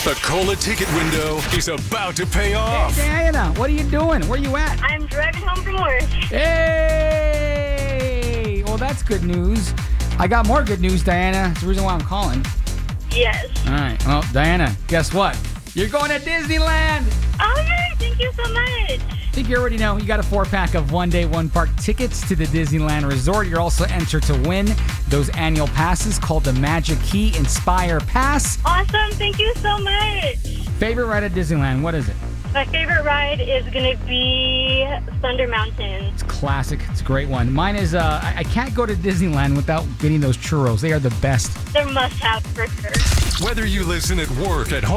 The Cola ticket window is about to pay off. Hey, Diana, what are you doing? Where you at? I'm driving home from work. Hey! Well, that's good news. I got more good news, Diana. That's the reason why I'm calling. Yes. All right. Well, Diana, guess what? You're going to Disneyland! Oh, yay! Thank you so much. I think you already know you got a 4-pack of one-day, one-park tickets to the Disneyland Resort. You're also entered to win those annual passes called the Magic Key Inspire Pass. Awesome. Thank you so much. Favorite ride at Disneyland, what is it? My favorite ride is going to be Thunder Mountain. It's classic. It's a great one. Mine is, I can't go to Disneyland without getting those churros. They are the best. They're must-have for sure. Whether you listen at work, at home,